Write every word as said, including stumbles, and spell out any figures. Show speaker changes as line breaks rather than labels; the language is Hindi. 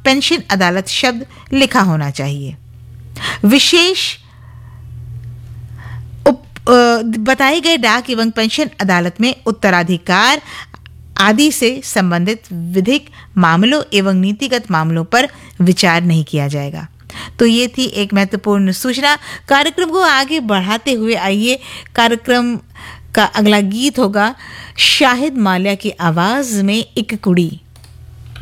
पेंशन अदालत शब्द लिखा होना चाहिए। विशेष उप बताए गए डाक एवं पेंशन अदालत में उत्तराधिकार आदि से संबंधित विधिक मामलों एवं नीतिगत मामलों पर विचार नहीं किया जाएगा। तो ये थी एक महत्वपूर्ण सूचना। कार्यक्रम को आगे बढ़ाते हुए आइए, कार्यक्रम का अगला गीत होगा शाहिद माल्या की आवाज में एक कुड़ी।